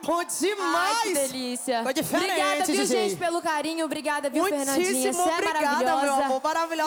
Bom demais! Ai, que delícia. Foi diferente, Obrigada, viu, DJ? gente, pelo carinho. Obrigada, viu, Muitíssimo Fernandinha? Você é obrigada, maravilhosa. meu amor. Maravilhosa.